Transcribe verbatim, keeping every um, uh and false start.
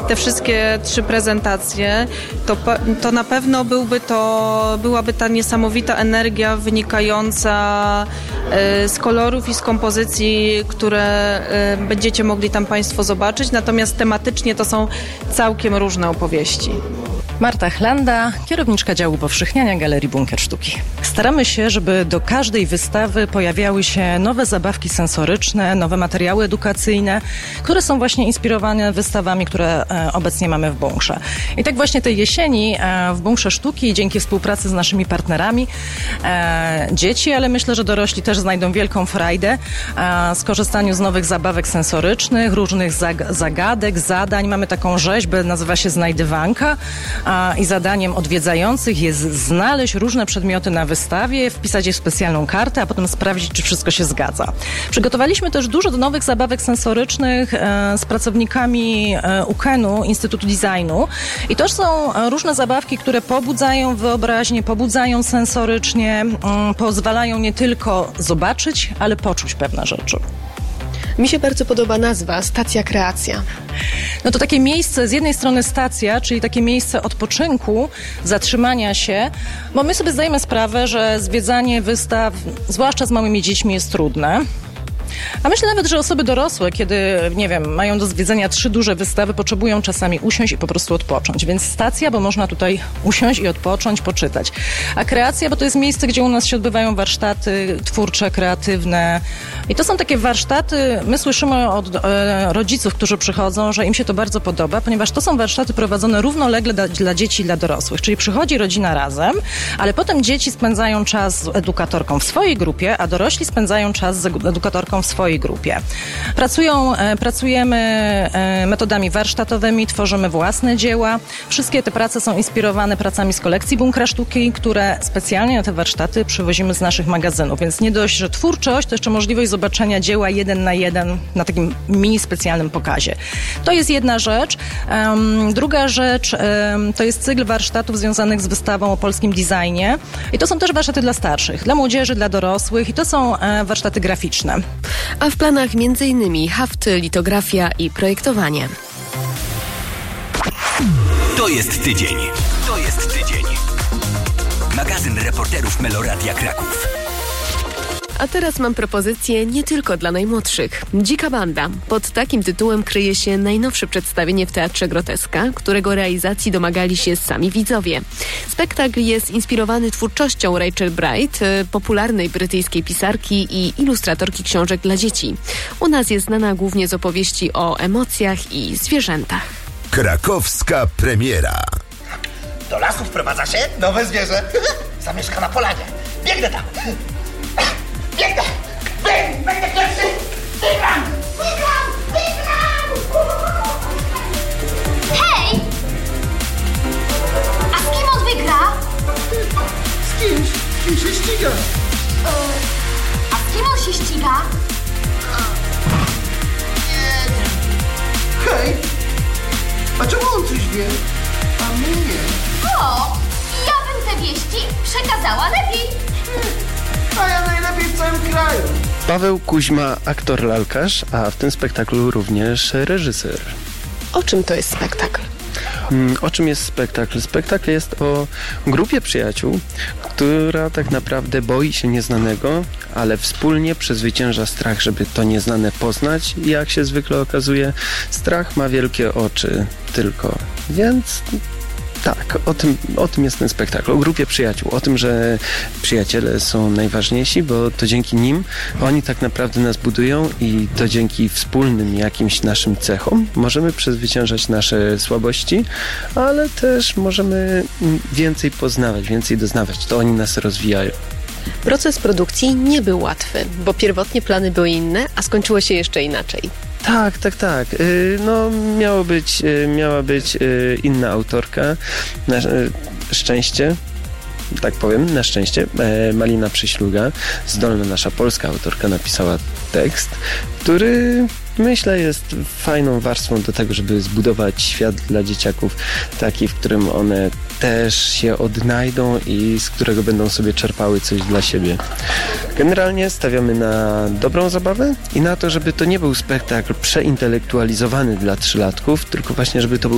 te wszystkie trzy prezentacje, to, to na pewno byłby to, byłaby ta niesamowita energia wynikająca z kolorów i z kompozycji, które będziecie mogli tam Państwo zobaczyć, natomiast tematycznie to są całkiem różne opowieści. Marta Chlanda, kierowniczka działu powszechniania Galerii Bunkier Sztuki. Staramy się, żeby do każdej wystawy pojawiały się nowe zabawki sensoryczne, nowe materiały edukacyjne, które są właśnie inspirowane wystawami, które e, obecnie mamy w Bunkrze. I tak właśnie tej jesieni e, w Bunkrze Sztuki, dzięki współpracy z naszymi partnerami, e, dzieci, ale myślę, że dorośli też znajdą wielką frajdę e, skorzystaniu z nowych zabawek sensorycznych, różnych zag- zagadek, zadań. Mamy taką rzeźbę, nazywa się Znajdywanka. A, i zadaniem odwiedzających jest znaleźć różne przedmioty na wystawie, wpisać je w specjalną kartę, a potem sprawdzić, czy wszystko się zgadza. Przygotowaliśmy też dużo nowych zabawek sensorycznych e, z pracownikami e, U K E N-u, Instytutu Designu. I to są różne zabawki, które pobudzają wyobraźnię, pobudzają sensorycznie, m, pozwalają nie tylko zobaczyć, ale poczuć pewne rzeczy. Mi się bardzo podoba nazwa Stacja Kreacja. No to takie miejsce, z jednej strony stacja, czyli takie miejsce odpoczynku, zatrzymania się, bo my sobie zdajemy sprawę, że zwiedzanie wystaw, zwłaszcza z małymi dziećmi, jest trudne. A myślę nawet, że osoby dorosłe, kiedy, nie wiem, mają do zwiedzenia trzy duże wystawy, potrzebują czasami usiąść i po prostu odpocząć. Więc stacja, bo można tutaj usiąść i odpocząć, poczytać. A kreacja, bo to jest miejsce, gdzie u nas się odbywają warsztaty twórcze, kreatywne. I to są takie warsztaty, my słyszymy od e, rodziców, którzy przychodzą, że im się to bardzo podoba, ponieważ to są warsztaty prowadzone równolegle dla, dla dzieci i dla dorosłych. Czyli przychodzi rodzina razem, ale potem dzieci spędzają czas z edukatorką w swojej grupie, a dorośli spędzają czas z edukatorką w swojej grupie. Pracują, e, pracujemy e, metodami warsztatowymi, tworzymy własne dzieła. Wszystkie te prace są inspirowane pracami z kolekcji Bunkra Sztuki, które specjalnie na te warsztaty przywozimy z naszych magazynów. Więc nie dość, że twórczość, to jeszcze możliwość zobaczenia dzieła jeden na jeden na takim mini specjalnym pokazie. To jest jedna rzecz. Um, druga rzecz um, to jest cykl warsztatów związanych z wystawą o polskim designie. I to są też warsztaty dla starszych, dla młodzieży, dla dorosłych i to są e, warsztaty graficzne. A w planach między innymi hafty, litografia i projektowanie. To jest tydzień. To jest tydzień. Magazyn reporterów Meloradia Kraków. A teraz mam propozycję nie tylko dla najmłodszych. Dzika Banda. Pod takim tytułem kryje się najnowsze przedstawienie w Teatrze Groteska, którego realizacji domagali się sami widzowie. Spektakl jest inspirowany twórczością Rachel Bright, popularnej brytyjskiej pisarki i ilustratorki książek dla dzieci. U nas jest znana głównie z opowieści o emocjach i zwierzętach. Krakowska premiera. Do lasu wprowadza się nowe zwierzę. Zamieszka na polanie. Biegnę tam. Biegnę! Biegnę! Będę pierwszy! Wygram! Wygram! Wygram! Hej! A z kim on wygra? Z kimś? Z kim się ściga? Yy, a z kim on się ściga? Nie wiem. Hej! A czemu on coś wie? A my nie. O! Ja bym te wieści przekazała lepiej. A ja najlepiej w całym kraju. Paweł Kuźma, aktor lalkarz, a w tym spektaklu również reżyser. O czym to jest spektakl? O czym jest spektakl? Spektakl jest o grupie przyjaciół, która tak naprawdę boi się nieznanego, ale wspólnie przezwycięża strach, żeby to nieznane poznać. I jak się zwykle okazuje, strach ma wielkie oczy tylko. Więc tak, o tym, o tym jest ten spektakl, o grupie przyjaciół, o tym, że przyjaciele są najważniejsi, bo to dzięki nim oni tak naprawdę nas budują i to dzięki wspólnym jakimś naszym cechom możemy przezwyciężać nasze słabości, ale też możemy więcej poznawać, więcej doznawać. To oni nas rozwijają. Proces produkcji nie był łatwy, bo pierwotnie plany były inne, a skończyło się jeszcze inaczej. Tak, tak, tak. No, miało być, miała być inna autorka. Na szczęście, tak powiem, na szczęście Malina Przyśluga, zdolna nasza polska autorka, napisała tekst, który myślę jest fajną warstwą do tego, żeby zbudować świat dla dzieciaków taki, w którym one też się odnajdą i z którego będą sobie czerpały coś dla siebie. Generalnie stawiamy na dobrą zabawę i na to, żeby to nie był spektakl przeintelektualizowany dla trzylatków, tylko właśnie, żeby to był